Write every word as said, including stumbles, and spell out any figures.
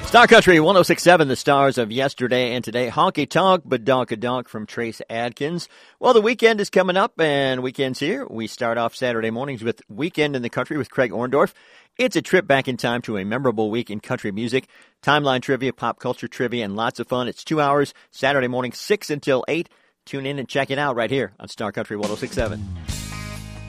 Star Country one oh six point seven, the stars of yesterday and today. Honky Tonk, Badonka-Donk from Trace Adkins. Well, the weekend is coming up, and weekend's here. We start off Saturday mornings with Weekend in the Country with Craig Orndorff. It's a trip back in time to a memorable week in country music. Timeline trivia, pop culture trivia, and lots of fun. It's two hours, Saturday morning, six until eight. Tune in and check it out right here on Star Country one oh six point seven.